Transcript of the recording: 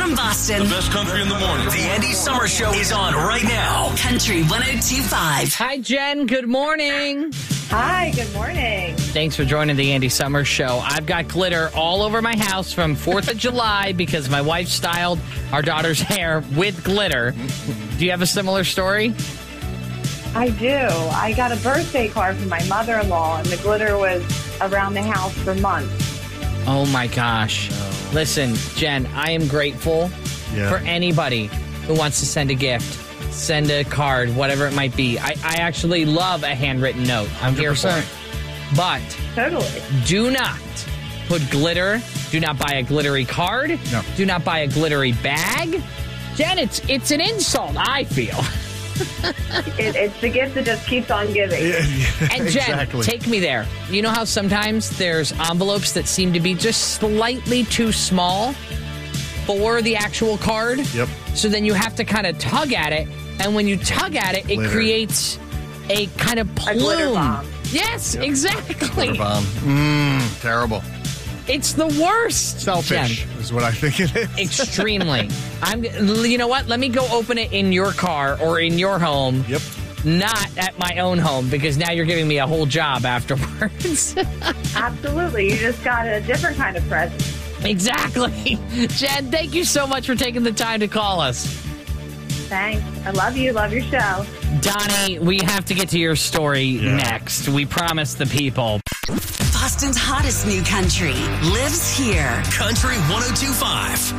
from Boston. The best country in the morning. The Andy Summer Show is on right now. Country 102.5. Hi, Jen. Good morning. Hi, good morning. Thanks for joining the Andy Summer Show. I've got glitter all over my house from 4th of July because my wife styled our daughter's hair with glitter. Do you have a similar story? I do. I got a birthday card from my mother-in-law, and the glitter was around the house for months. Oh, my gosh. Listen, Jen, I am grateful for anybody who wants to send a gift, send a card, whatever it might be. I actually love a handwritten note. I'm 100%. Here for it. But Totally. do not put glitter. Do not buy a glittery card. No. Do not buy a glittery bag. Jen, it's an insult, I feel. It's the gift that just keeps on giving. And Jen, take me there. You know how sometimes there's envelopes that seem to be just slightly too small for the actual card? Yep. So then you have to kind of tug at it. And when you tug at it, it creates a kind of plume. A glitter bomb. Yes, exactly. Glitter bomb. Terrible. It's the worst. Selfish is what I think it is. Extremely. You know what? Let me go open it in your car or in your home. Yep. Not at my own home, because now you're giving me a whole job afterwards. Absolutely. You just got a different kind of present. Exactly. Jen, thank you so much for taking the time to call us. Thanks. I love you. Love your show. Donnie, we have to get to your story next. We promise the people. Boston's hottest new country lives here. Country 102.5.